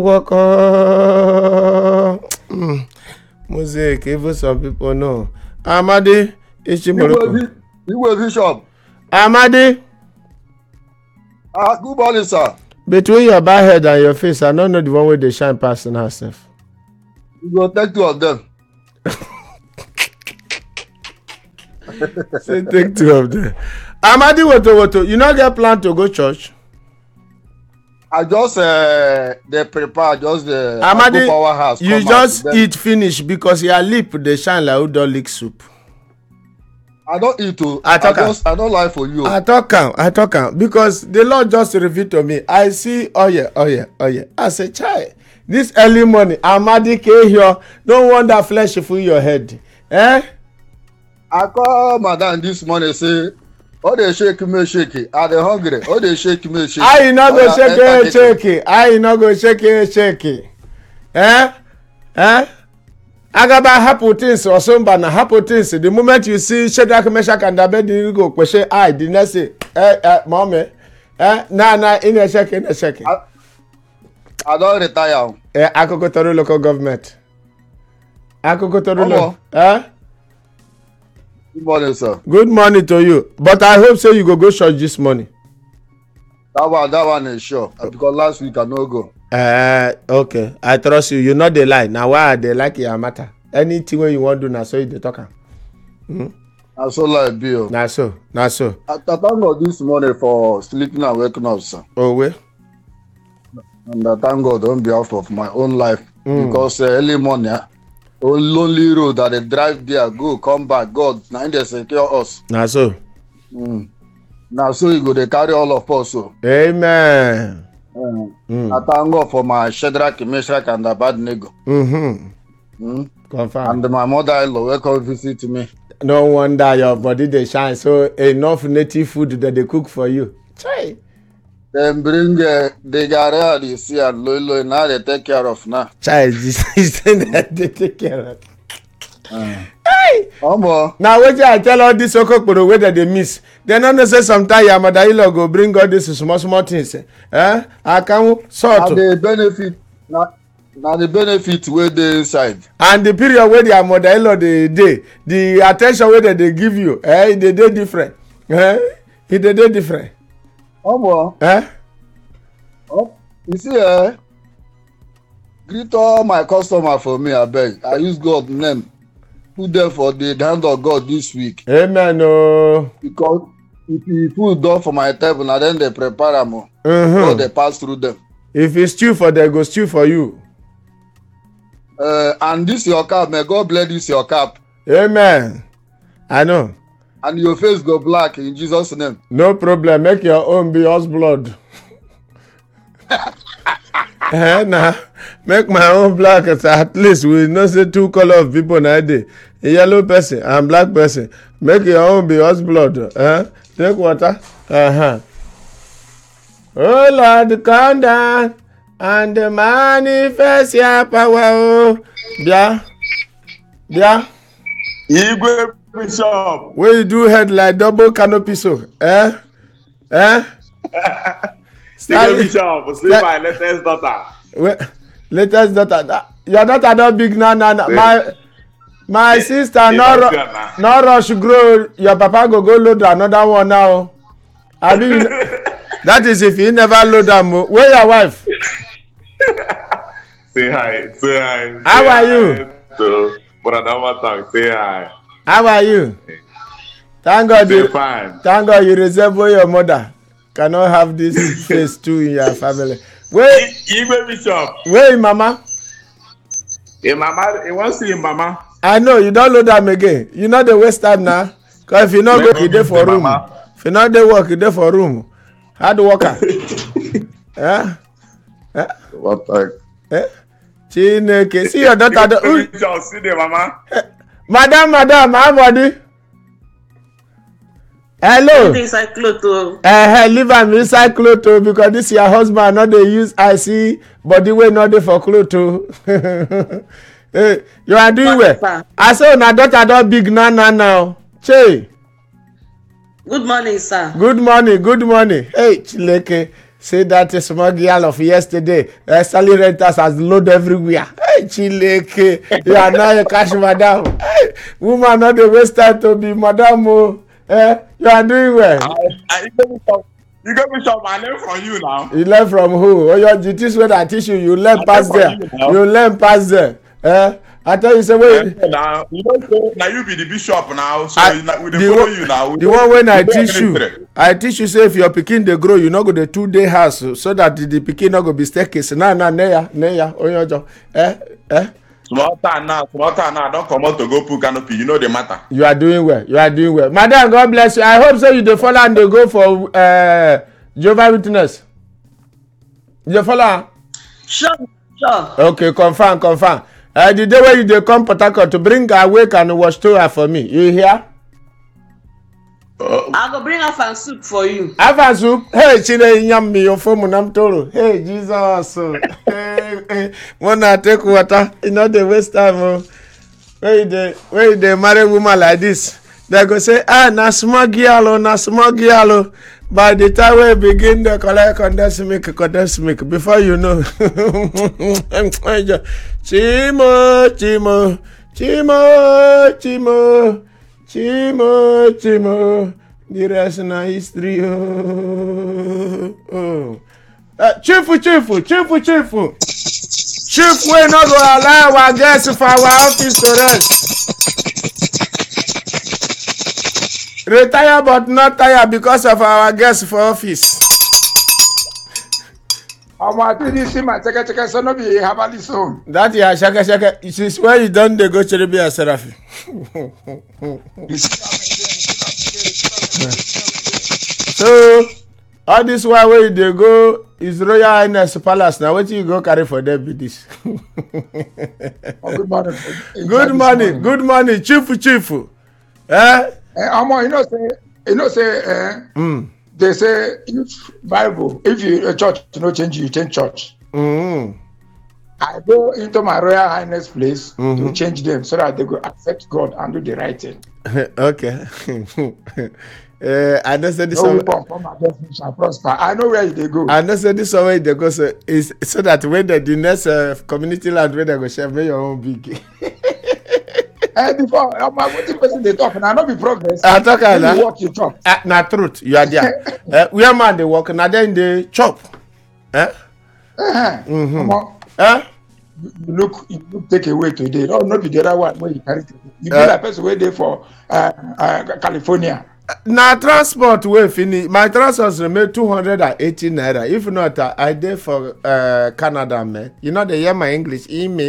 Music, even some people know. Amadi, Ishimoroko. Igwe Bishop. Amadi. Good morning, sir. Between your bad head and your face, I don't know the one where they shine passing herself. You go take two of them. Say take two of them. Amadi, what? You not get plan to go church? I just they prepare just the Amadi, powerhouse. you just eat finish because your lip they shine like udon lick soup. I don't eat to. I don't lie for you. I talk am because the Lord just revealed to me. I see, oh yeah. I say, chai, this early morning, Amadi came here. No wonder flesh full your head. Eh? I call madam this morning say, oh they shake me shake. Are they hungry? Oh they shake me shake. I not go shake. I not go shake. Eh? Agaba happen things or somebody na happen things. The moment you see Shadrach, Meshach, and Abednego go question, I did not say, mommy, na in a check. I don't retire. Akokotoro local government. Akokotoro. Good morning, sir. Good morning to you. But I hope so you go church this morning. That one is sure. Because last week I no go. Okay. I trust you. You know the lie. Now why they like your matter? Anything when you want to do, now so you dey talk am. Na so like bill. Na so. I thank God this morning for sleeping and waking up, sir. Oh well. And I thank God on behalf of my own life. Because early morning, lonely road that they drive there, go, come back, God, now they secure us. Na so. Now so you go, they carry all of us. So. Amen. I thank God for my Shadrach, Meshach, and Abednego. Confirm. And my mother-in-law welcome visit me. No wonder your body they shine. So enough native food that they cook for you. Try. Then bring the garage, the sea and Lolo, now they take care of now. Child, this thing that they take care of. Hey! Now what I tell all this okokporo wey that they miss. They don't say sometimes your mother-in-law go bring all this small things. I can sort. Now the benefit, now the benefit where they inside. And the period where your mother-in-law they the attention where that they give you, they dey different. It dey different. You see, greet all my customer for me, I beg. I use God name. Put them for the hand of God this week. Amen. Because if you put door for my table, and then they prepare them. So they pass through them. If it's stew for them, go stew for you. And this your cap, may God bless this your cap. Amen. I know. And your face go black in Jesus' name. No problem. Make your own be us blood. Nah, make my own black. At least we know say two color of people nowadays. A yellow person and black person. Make your own be us blood. Take water. Oh Lord, come down and manifest your power. Bia. Igwe Bishop. Where you do head like double canopy so. Igwe Bishop, see my latest daughter. Latest daughter. Your daughter not big now. My sister no rush grow. Your papa go load another one now. I mean, that is if you never load them. Where your wife? Say hi. How are you? So, but I don't talk. Say hi. How are you? Thank God you resemble your mother. Cannot have this face too in your family. Where Igwe Bishop? Where mama? Hey mama, you want to see your mama? I know you don't load them again. You know the waste time now. Cause if you not go, you there for room. Mama. If you not there work, you there for room. Hard worker. What like? Chineke, see your daughter. See the mama. Madam, how body? Hello. Inside clothes. Leave am inside clothes because this your husband not they use IC body way not there for clothes. Hey, you are doing well. I saw my daughter don't big now. Che. Good morning, sir. Good morning. Hey, Chileke. say that small girl of yesterday. Sally renters has load everywhere. Hey, Chileke, you are now a cash madam. Hey, woman, not the waste time to be madam. You are doing well. You got me some. I learn from you now. You learn from who? Oh, your duties when I teach you, you learn past there. You learn past there. I tell you, say wait. Now you don't say now you be the bishop now, so we follow you now. The one when I teach you, say if your pikin dey grow, you no go the 2-day house, so that the pikin no go be staircase. Neya, oyojo. Small time now, don't come out to go put canopy. You know the matter. You are doing well. Madam, God bless you. I hope so you dey follow and dey go for Jehovah Witness. You follow? Sure. Okay, confirm. The day when you dey come Port Harcourt to bring awake and wash tower for me. You hear? I go bring afan soup for you. Afan soup? Hey, chile nyam mi yo fomu nam toro. Hey, Jesus. Hey. Wanna take water? You know the waste time. Where they marry woman like this? They go say, na small girl. By the time we begin to collect condensed milk, before you know, Chimo, the rest na history. Chief, we no go allow our guests for our office to rest. Retire but not tire because of our guests for office. I didn't see my check, so no be habali so. That is shaka. It is where you done the go Cherubim and Seraphim. So all this while where they go is Royal Highness Palace. Now what you go carry for them be this? Good morning. Good morning, chief. They say if Bible, if you a church no change, you change church. I go into my Royal Highness place to change them so that they go accept God and do the right thing. Okay. I know say this no weapon from against me shall prosper. I know where they go. I know say this way they go so that when the next community land where they go share your own big. Before my wetin person dey talk na no be progress. I talk na. You work you chop. Na truth you are there. Where man dey work na then dey chop. You look take away today. No be the other one wey you carry today. You be like person wey dey for California. Na transport wey finish. My transport remain 280 naira. If not, I dey for Canada, man. You know they hear my English.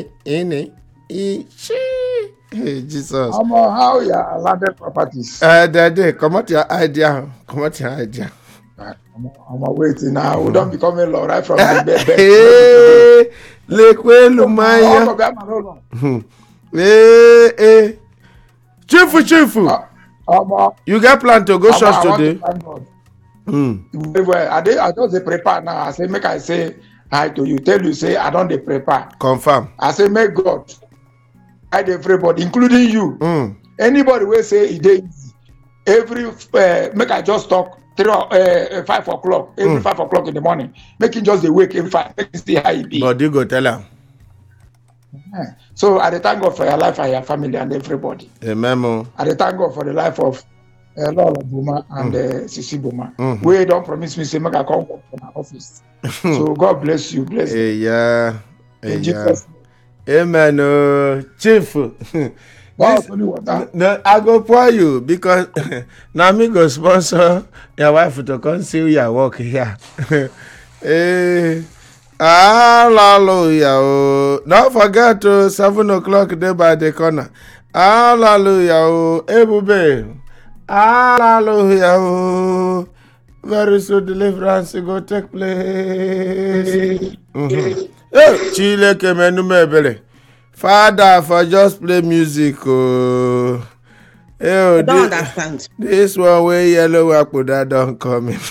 Hey, Jesus. How you landed properties? They come out your idea. I'm waiting now. We don't become a law right from the bed. Hey, lekwe lumaya. Hey. Chifu. You get plan to go church today? Well, I just prepare now. I say make I say hi to you. Tell you say I don't prepare. Confirm. I say make God guide everybody, including you. Anybody will say it is every make I just talk 5 o'clock every 5 o'clock in the morning. Make him just wake every 5. Make him see how he be. But you go tell him. So I thank God for your life and your family and everybody. Amen. I thank God for the life of Lola Buma and Sisi Buma. We don't promise me say make I come work in my office. So God bless you. Bless you. Yeah. Amen. Chief. No, I go pour you because now me go sponsor your wife to come see your work here. Hallelujah. Don't forget to 7 o'clock there by the corner. Hallelujah. Ebube. Hallelujah. Very soon deliverance go take place. Chile kemenu mebele. Father, for just play music. I don't understand. This one way yellow wakuda don't come in.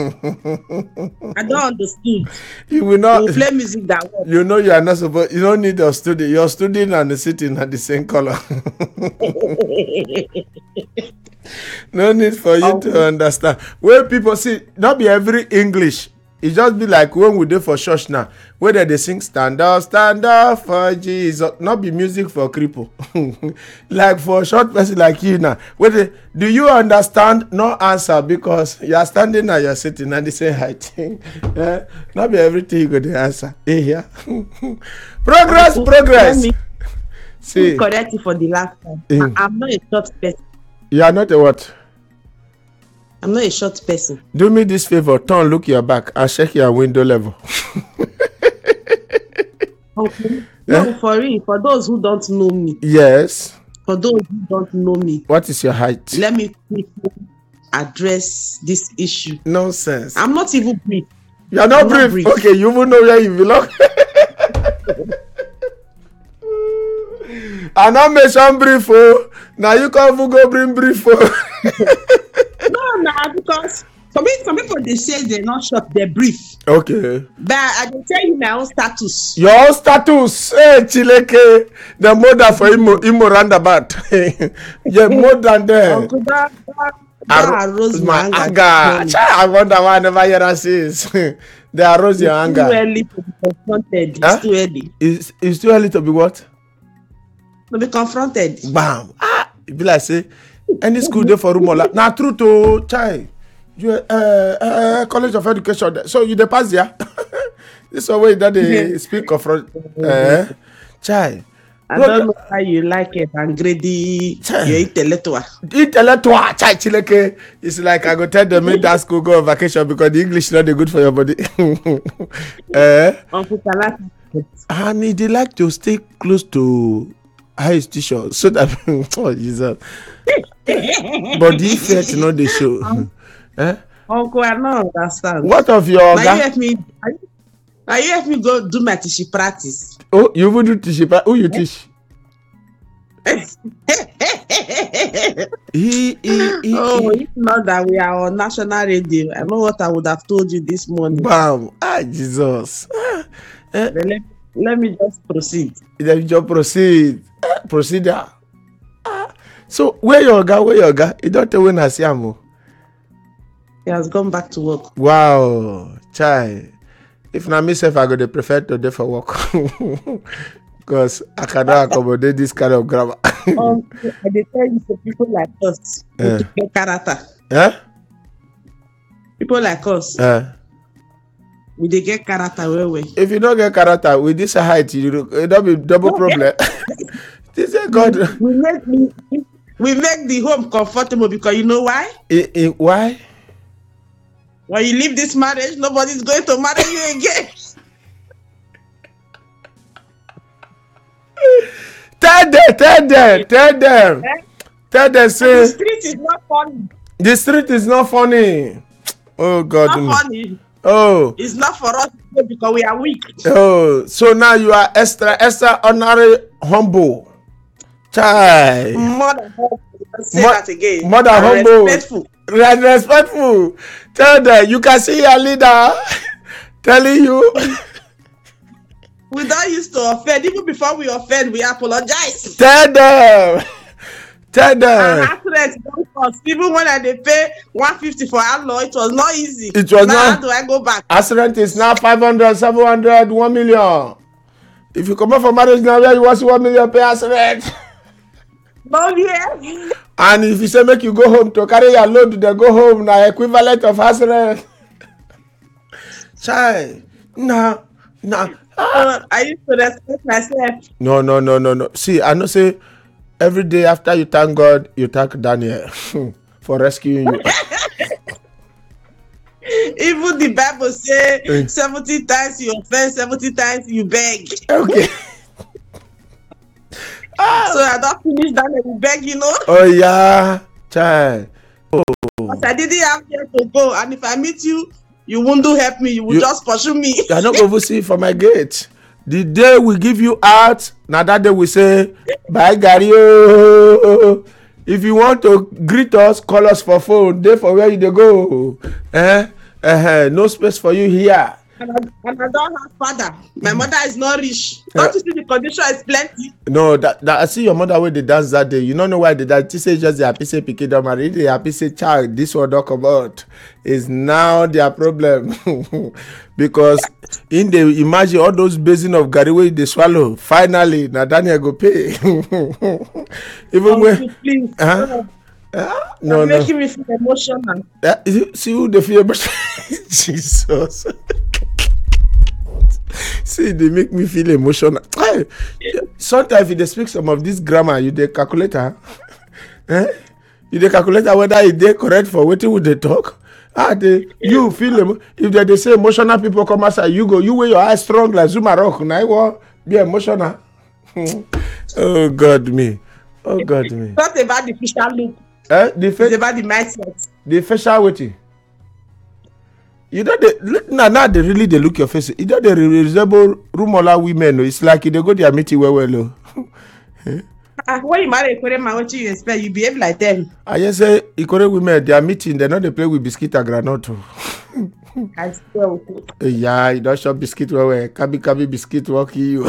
I don't understand. You will not play music that way. You know you are not supposed. You don't need your study. Your studying and the sitting are the same color. No need for you to understand. Where people see, not be every English it just be like when we dey for church now, where they sing stand up for Jesus. Not be music for cripple. Like for short person like you now. Do you understand? No answer because you are standing and you are sitting and they say height. Not be everything you go to answer. Yeah. Progress. Let me See. correct you for the last time. I'm not a short person. You are not a what? I'm not a short person. Do me this favor, turn, look your back and check your window level. Okay. No, for real, for those who don't know me. Yes. For those who don't know me. What is your height? Let me quickly address this issue. Nonsense. I'm not even brief. You are not brief. Okay, you will know where you belong. I not mention brief. Oh. Now you can't go bring brief. Oh. No, because some people they say they're not short, they're brief. Okay. But I can tell you my own status. Your own status, Chileke, the mother for Imo roundabout. Yeah, more than that. That arose my anger. I wonder why I never hear that since. They arose your anger. It's too early to be confronted. It's too early. It's too early to be what? To be confronted. Bam. It be like say any school there for Rumola. Now true to chai. You College of Education. So you dey pass there. This is a way that they speak of chai. I don't know how you like it and greedy. You're intellectual. Intellectual chai Chileke. It's like I go tell them make that school go on vacation because the English not good for your body. Uncle Salati. And they like to stay close to high institution so that oh Jesus. But the effect not the show. Uncle, I don't understand. What of your now you help me go do my teaching practice. Oh, you would do teaching practice? Who you teach? It's not that we are on national radio. I know what I would have told you this morning. Bam. Jesus. Let me just proceed. Let me just proceed. Procedure. So where your guy? You don't tell when I see him. He has gone back to work. Wow, chai. If not myself, I go to prefer today for work. Because I cannot accommodate this kind of grammar. I dey tell you, so people like us, we get character. People like us, we dey get character well. If you don't get character with this height, you don't be double problem. This is God. We make the home comfortable because you know why? Why? When you leave this marriage, nobody's going to marry you again. Tell them. Say the street is not funny. The street is not funny. Oh God. Not funny. Oh. It's not for us because we are weak. Oh, so now you are extra honorary humble. Chai. More than humble. Say that again. More than humble. Respectful. Respectful. Tell them you can see your leader telling you. We don't used to offend. Even before we offend, we apologize. Tell them. Even when they pay 150 for outlaw, it was not easy. It was now not. How do I go back? Accident is now 500, 700, 1 million. If you come out for marriage now, where you want 1 million pay accident. No, yeah. And if you say make you go home to carry your load, they go home now equivalent of accident. Chai, no. I used to respect myself. No. See, I know say every day after you thank God, you thank Daniel for rescuing you. Even the Bible say 70 times you offend, 70 times you beg. Okay. So I don't finish that and beg, you know. Oh yeah, child. Oh. But I didn't have here to go, and if I meet you, you won't do help me. You will just pursue me. You are not going to see for my gate. The day we give you out, now that day we say bye, Gary. If you want to greet us, call us for phone. Day for where you dey go. No space for you here. And I don't have father. My mother is not rich. Don't you see the condition is plenty? No, that I see your mother when they dance that day. You don't know why they dance. She say just the happy say pikin don marry. The happy say child, this one don't come out. Is now their problem. Because in the imagine all those basin of garri wey they swallow. Finally, now Daniel go pay. Even when Please. no. Making me feel emotional. See who they feel emotional. Jesus. See, they make me feel emotional. Hey, sometimes if they speak some of this grammar, you dey calculate her. You dey calculate her whether it dey correct for wetin would they talk. You feel if they say emotional people come outside, you wear your eyes strong like Zuma Rock. Now you want be emotional. Oh God me. Not about the facial look. It's about the mindset. The facial waiting. You know now they really they look your face. You know they resemble Rumola women. It's like they go their meeting well. When you marry a Korean man, what you expect? You behave like them. I just say Korean women, their meeting, they know they play with biscuit and granola. I swear. Yeah, you don't shop biscuit well. Kabi biscuit walk you.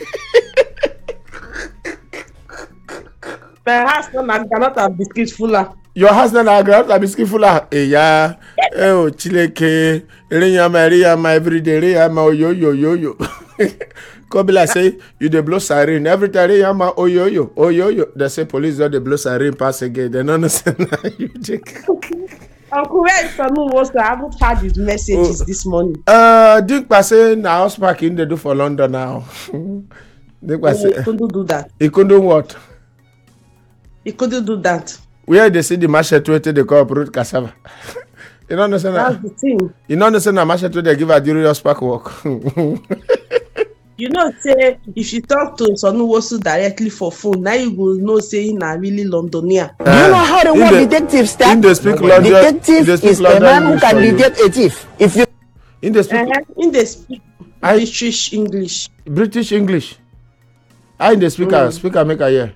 My husband cannot have biscuit fuller. Your husband cannot have biscuit fuller. Yeah. Oh, chileke. Riyama every day. Riyama yo. Kobila say you dey blow siren every time. Riyama oh yo. They say police don't dey blow siren pass again. They don't understand how you take. Uncle, where is Sonu was? I haven't had his messages this morning. Dick Passe now house parking they do for London now. Dick Passe. He couldn't do that. He couldn't what? He couldn't do that. Where they see the machete they call root cassava. You don't understand That's that? the thing. You don't understand that machete they give a during your spark walk. You know, say if you talk to Sonu Wosu directly for phone, now you will know saying na really Londonia. Do you know how the word detective starts? Detective is a man who can detect a thief. If you in the speak British English. British English. I in the speaker make a hear.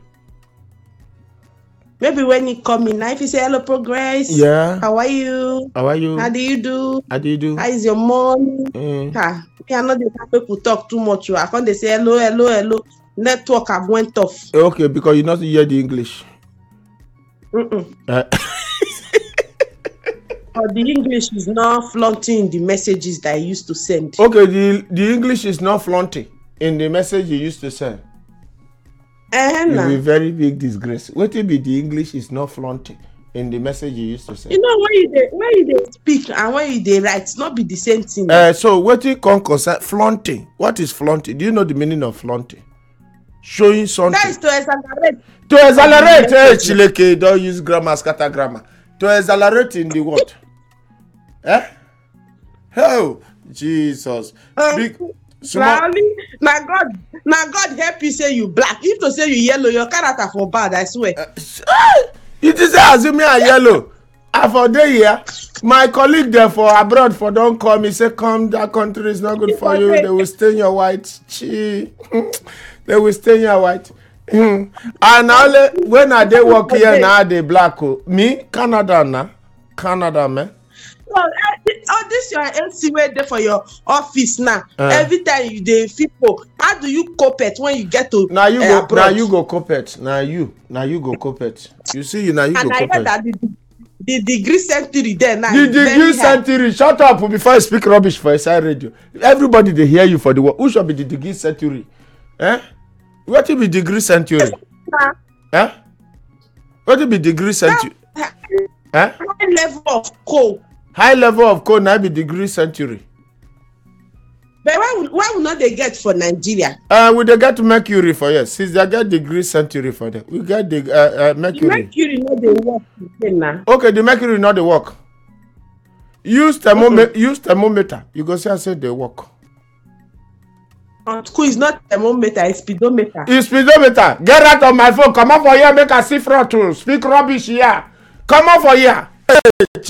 Maybe when he come in, if you say hello, Progress. Yeah. How are you? How do you do? How is your mom? Mm. Me and not the people talk too much. I can't they say hello. Network have went off. Okay, because you not hear the English. Or the English is not flaunting the messages that I used to send. Okay, the English is not flaunting in the message you used to send. It will be very big disgrace. What will be the English is not flaunting in the message you used to send? You know when you speak and when you write, not be the same thing. So what you call concern flaunting? What is flaunting? Do you know the meaning of flaunting? Showing something. That is to exaggerate. To exaggerate, Chileke, don't use grammar, scatter grammar. To exaggerate in the what? Oh, Jesus. Now God help you say you black. If to say you yellow, your character for bad, I swear. You just say as me are yellow. For day here, my colleague there for abroad for don't call me, say come, that country is not good for you. They will stain your white. They will stain your white. And now when I they work here now they black. Me, Canada, man. Well, this your LC way there for your office now. Every time you dey people, how do you cope it when you get to now you go cope it. Now you go cope it. You see, now you go cope it. And I heard that the degree century there now. The degree century. Shut up before you speak rubbish for SI radio. Everybody they hear you for the word. Who should be the degree century? What will be degree century? What will be degree century? High level of coal. High level of code now be degree century. But why would not they get for Nigeria? We they get mercury for yes. Since they get degree century for them. We get the mercury. The mercury not the work now. Okay, the mercury not the work. Use thermometer. You go see I said they work. School is not thermometer, it's speedometer. It's speedometer. Get out of my phone. Come on for here, make a see front. Speak rubbish here. Come on for here.